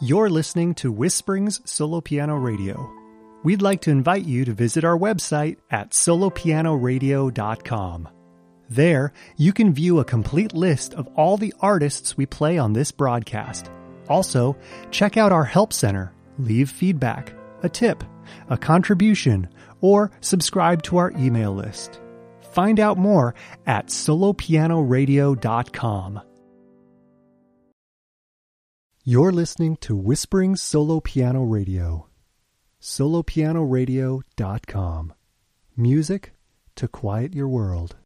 You're listening to Whisperings Solo Piano Radio. We'd like to invite you to visit our website at solopianoradio.com. There, you can view a complete list of all the artists we play on this broadcast. Also, check out our Help Center, leave feedback, a tip, a contribution, or subscribe to our email list. Find out more at solopianoradio.com. You're listening to Whispering Solo Piano Radio. solopianoradio.com. Music to quiet your world.